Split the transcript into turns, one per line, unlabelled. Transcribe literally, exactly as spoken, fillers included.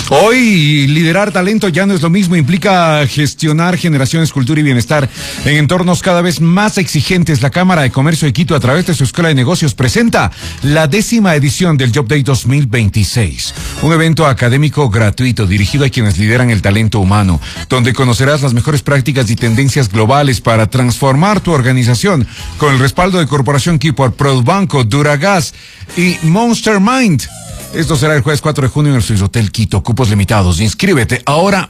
Hoy liderar talento ya no es lo mismo, implica gestionar generaciones, cultura y bienestar en entornos cada vez más exigentes. La Cámara de Comercio de Quito, a través de su Escuela de Negocios, presenta la décima edición del Job Day dos mil veintiséis, un evento académico gratuito dirigido a quienes lideran el talento humano, donde conocerás las mejores prácticas y tendencias globales para transformar tu organización, con el respaldo de Corporación Keyport, Produbanco, Duragas y Monster Mind. Esto será el jueves cuatro de junio en el Swiss Hotel Quito. Cupos limitados. Inscríbete ahora